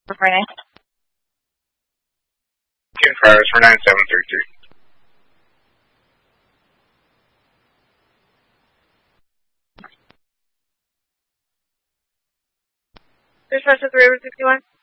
Friday. Ken Friars for 9733. Dispatch 3 over 61.